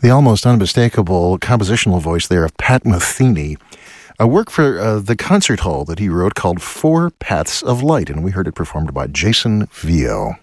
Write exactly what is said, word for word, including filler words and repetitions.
The almost unmistakable compositional voice there of Pat Metheny, a work for uh, the concert hall that he wrote called Four Paths of Light, and we heard it performed by Jason Vio.